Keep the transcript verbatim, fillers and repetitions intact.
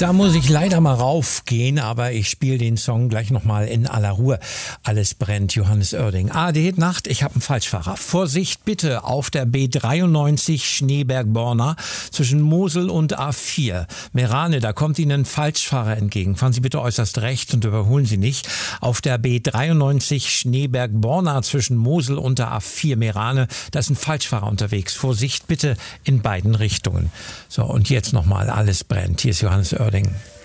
Da muss ich leider mal raufgehen, aber ich spiele den Song gleich nochmal in aller Ruhe. Alles brennt, Johannes Oerding. A R D Nacht, ich habe einen Falschfahrer. Vorsicht bitte auf der B dreiundneunzig Schneeberg-Borna zwischen Mosel und A vier. Merane, da kommt Ihnen ein Falschfahrer entgegen. Fahren Sie bitte äußerst rechts und überholen Sie nicht. Auf der B dreiundneunzig Schneeberg-Borna zwischen Mosel und der A vier Merane, da ist ein Falschfahrer unterwegs. Vorsicht bitte in beiden Richtungen. So, und jetzt nochmal, alles brennt. Hier ist Johannes Oerding.